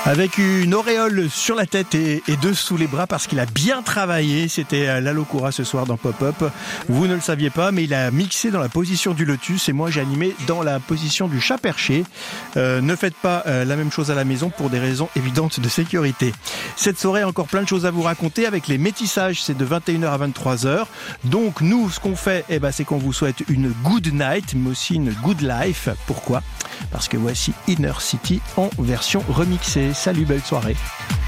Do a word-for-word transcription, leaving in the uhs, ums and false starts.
Avec une auréole sur la tête et, et deux sous les bras parce qu'il a bien travaillé. C'était Lalo Koura ce soir dans Pop-Up. Vous ne le saviez pas, mais il a mixé dans la position du lotus et moi j'ai animé dans la position du chat perché. Euh, ne faites pas euh, la même chose à la maison pour des raisons évidentes de sécurité. Cette soirée, encore plein de choses à vous raconter avec les métissages. C'est de vingt et une heures à vingt-trois heures. Donc nous, ce qu'on fait, eh ben, c'est qu'on vous souhaite une good night, mais aussi une good life. Pourquoi ? Parce que voici Inner City en version remixée. Salut, belle soirée.